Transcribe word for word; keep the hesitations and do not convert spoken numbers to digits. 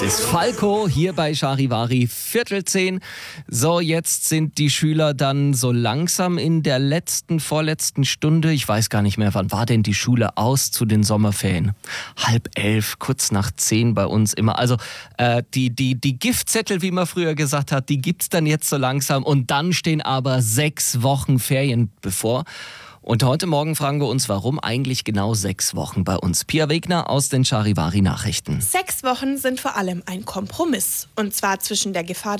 Es ist Falco hier bei Charivari, Viertel zehn. So, jetzt sind die Schüler dann so langsam in der letzten, vorletzten Stunde. Ich weiß gar nicht mehr, wann war denn die Schule aus zu den Sommerferien? Halb elf, kurz nach zehn bei uns immer. Also äh, die, die, die Giftzettel, wie man früher gesagt hat, die gibt's dann jetzt so langsam. Und dann stehen aber sechs Wochen Ferien bevor. Und heute Morgen fragen wir uns, warum eigentlich genau sechs Wochen bei uns. Pia Wegner aus den Charivari Nachrichten. Sechs Wochen sind vor allem ein Kompromiss. Und zwar zwischen der Gefahr,